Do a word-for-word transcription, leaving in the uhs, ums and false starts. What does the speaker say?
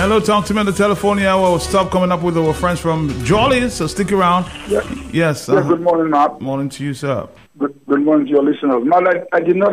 Hello, talk to me on the telephone. Yeah, we'll stop coming up with our friends from Jolly, so stick around. Yeah. Yes. Yeah, Uh, good morning, Matt. morning to you, sir. Good, good morning to your listeners. Matt, I, I did not